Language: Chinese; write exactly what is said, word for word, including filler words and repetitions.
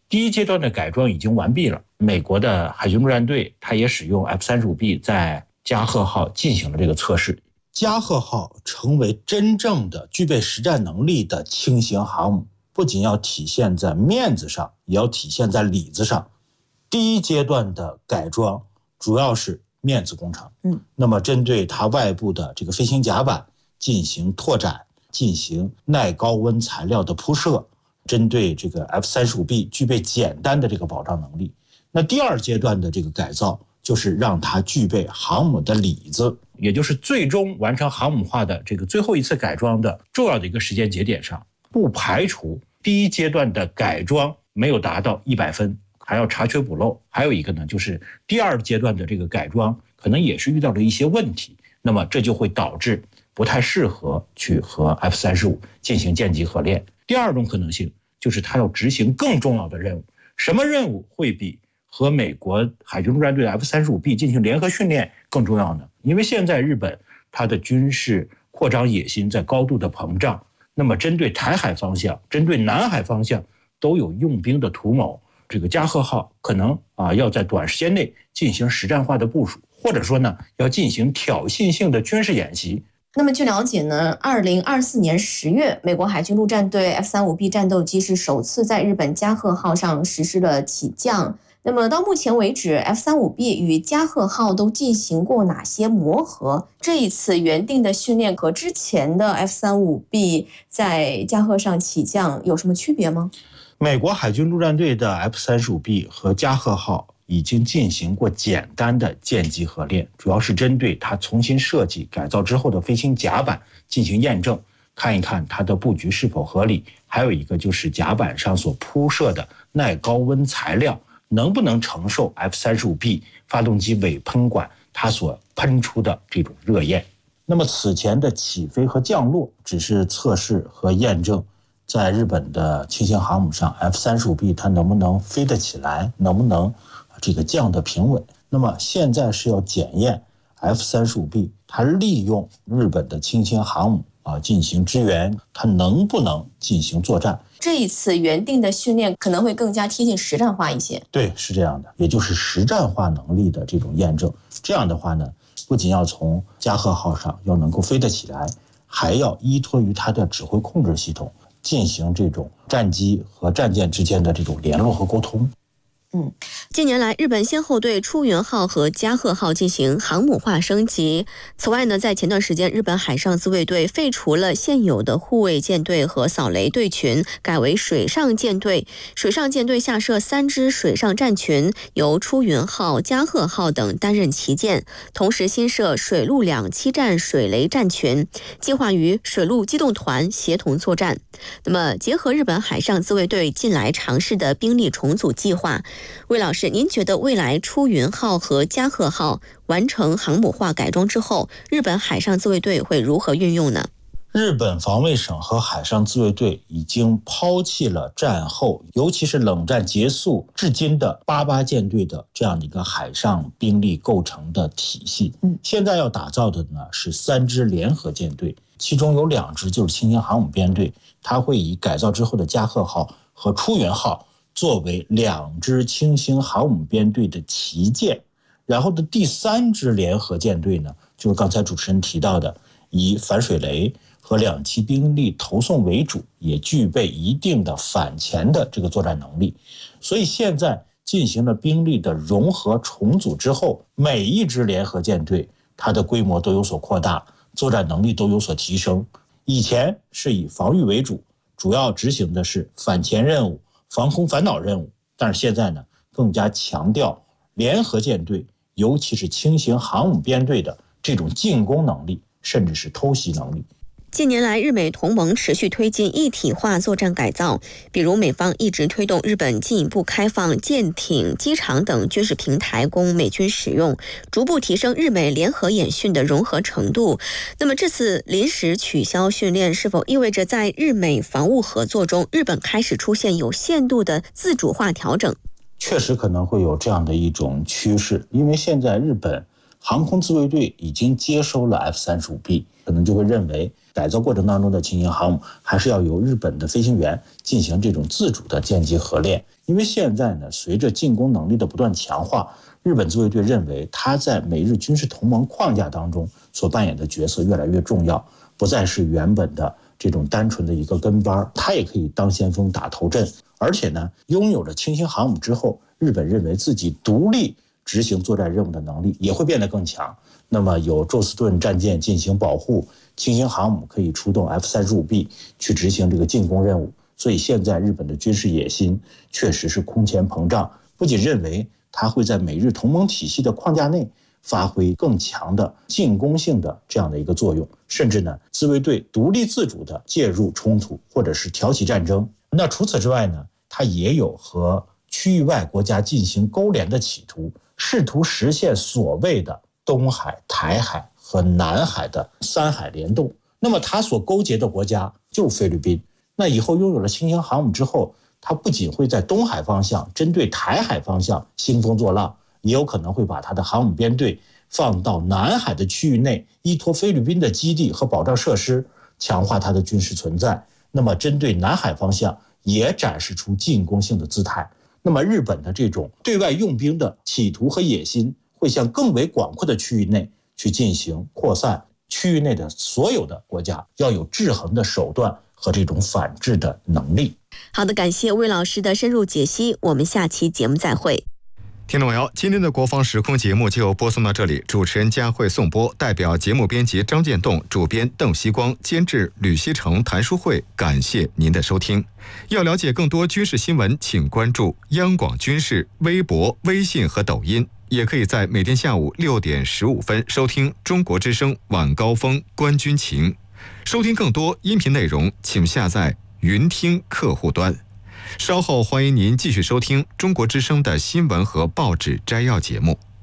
第一阶段的改装已经完毕了，美国的海军陆战队它也使用 F 三十五 B 在加贺号进行了这个测试。加贺号成为真正的具备实战能力的轻型航母，不仅要体现在面子上，也要体现在里子上。第一阶段的改装主要是面子工程，嗯，那么针对它外部的这个飞行甲板进行拓展，进行耐高温材料的铺设，针对这个 F 三十五 B 具备简单的这个保障能力。那第二阶段的这个改造就是让它具备航母的里子，也就是最终完成航母化的这个最后一次改装的重要的一个时间节点上，不排除第一阶段的改装没有达到一百分，还要查缺补漏。还有一个呢，就是第二阶段的这个改装可能也是遇到了一些问题，那么这就会导致不太适合去和 F 三十五 进行舰级合练。第二种可能性就是它要执行更重要的任务。什么任务会比和美国海军陆战队的 F 三十五 B 进行联合训练更重要呢？因为现在日本它的军事扩张野心在高度的膨胀，那么针对台海方向、针对南海方向都有用兵的图谋。这个加贺号可能啊要在短时间内进行实战化的部署，或者说呢要进行挑衅性的军事演习。 那么据了解呢，二零二四年十月，美国海军陆战队 F 三十五 B 战斗机是首次在日本加贺号上实施了起降。那么到目前为止 ，F 三十五 B 与加贺号都进行过哪些磨合？这一次原定的训练和之前的 F 三十五 B 在加贺上起降有什么区别吗？ 美国海军陆战队的 F 三十五 B 和加贺号已经进行过简单的舰级合练，主要是针对它重新设计改造之后的飞行甲板进行验证，看一看它的布局是否合理。还有一个就是甲板上所铺设的耐高温材料能不能承受 F 三十五 B 发动机尾喷管它所喷出的这种热焰。那么此前的起飞和降落只是测试和验证在日本的轻型航母上 F 三十五 B 它能不能飞得起来，能不能这个降得平稳。那么现在是要检验 F 三十五 B 它利用日本的轻型航母啊进行支援，它能不能进行作战。 这一次原定的训练可能会更加贴近实战化一些。 对，是这样的，也就是实战化能力的这种验证。这样的话呢，不仅要从加贺号上要能够飞得起来，还要依托于它的指挥控制系统进行这种战机和战舰之间的这种联络和沟通。 嗯，近年来，日本先后对出云号和加贺号进行航母化升级。此外呢，在前段时间，日本海上自卫队废除了现有的护卫舰队和扫雷队群，改为水上舰队。水上舰队下设三支水上战群，由出云号、加贺号等担任旗舰，同时新设水陆两栖战水雷战群，计划与水陆机动团协同作战。那么，结合日本海上自卫队近来尝试的兵力重组计划，魏老师，您觉得未来出云号和加贺号完成航母化改装之后，日本海上自卫队会如何运用呢？ 日本防卫省和海上自卫队已经抛弃了战后，尤其是冷战结束至今的八八舰队的这样的一个海上兵力构成的体系。嗯，现在要打造的呢是三支联合舰队，其中有两支就是轻型航母编队，它会以改造之后的加贺号和出云号作为两支轻型航母编队的旗舰，然后的第三支联合舰队呢，就是刚才主持人提到的，以反水雷和两栖兵力投送为主，也具备一定的反潜的这个作战能力。所以现在进行了兵力的融合重组之后，每一支联合舰队它的规模都有所扩大，作战能力都有所提升。以前是以防御为主，主要执行的是反潜任务、防空反导任务，但是现在呢，更加强调联合舰队，尤其是轻型航母编队的这种进攻能力，甚至是偷袭能力。 近年来，日美同盟持续推进一体化作战改造，比如美方一直推动日本进一步开放舰艇、机场等军事平台供美军使用，逐步提升日美联合演训的融合程度。那么这次临时取消训练，是否意味着在日美防务合作中，日本开始出现有限度的自主化调整？ 确实可能会有这样的一种趋势，因为现在日本航空自卫队已经接收了 F 三十五 B， 可能就会认为改造过程当中的轻型航母还是要由日本的飞行员进行这种自主的歼击合练。因为现在呢，随着进攻能力的不断强化，日本自卫队认为他在美日军事同盟框架当中所扮演的角色越来越重要，不再是原本的这种单纯的一个跟班，他也可以当先锋打头阵。而且呢，拥有了轻型航母之后，日本认为自己独立执行作战任务的能力也会变得更强。那么有宙斯盾战舰进行保护，轻型航母可以出动 F 三十五 B 去执行这个进攻任务。所以现在日本的军事野心确实是空前膨胀，不仅认为它会在美日同盟体系的框架内发挥更强的进攻性的这样的一个作用，甚至呢，自卫队独立自主的介入冲突或者是挑起战争。那除此之外呢，它也有和区域外国家进行勾连的企图，试图实现所谓的东海、台海和南海的三海联动。那么它所勾结的国家就是菲律宾。那以后拥有了轻型航母之后，它不仅会在东海方向针对台海方向兴风作浪，也有可能会把它的航母编队放到南海的区域内，依托菲律宾的基地和保障设施，强化它的军事存在。那么针对南海方向也展示出进攻性的姿态。那么日本的这种对外用兵的企图和野心会向更为广阔的区域内去进行扩散，区域内的所有的国家要有制衡的手段和这种反制的能力。 好的，感谢魏老师的深入解析，我们下期节目再会。 听众朋友，今天的国防时空节目就播送到这里，主持人佳慧颂播，代表节目编辑张建栋，主编邓锡光，监制吕锡成、谭书慧，感谢您的收听。要了解更多军事新闻，请关注央广军事微博、微信和抖音，也可以在每天下午六点十五分收听中国之声晚高峰观军情。收听更多音频内容，请下载云听客户端。稍后欢迎您继续收听中国之声的新闻和报纸摘要节目。